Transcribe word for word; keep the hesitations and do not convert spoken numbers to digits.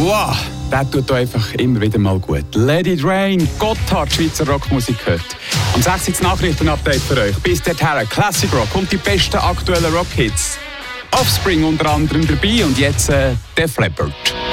Wow, das tut einfach immer wieder mal gut. Let It Rain, Gotthard, Schweizer Rockmusik gehört. Am sechzigsten Nachrichtenupdate für euch. Bis dahin, Classic Rock und die besten aktuellen Rock-Hits. Offspring unter anderem dabei und jetzt äh, Def Leppard.